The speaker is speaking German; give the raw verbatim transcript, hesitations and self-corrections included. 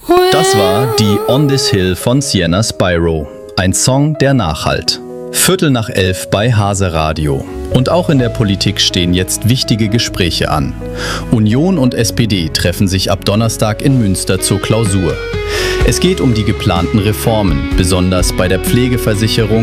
Das war die On This Hill von Sienna Spyro. Ein Song, der nachhallt. Viertel nach elf bei Hase Radio. Und auch in der Politik stehen jetzt wichtige Gespräche an. Union und S P D treffen sich ab Donnerstag in Münster zur Klausur. Es geht um die geplanten Reformen, besonders bei der Pflegeversicherung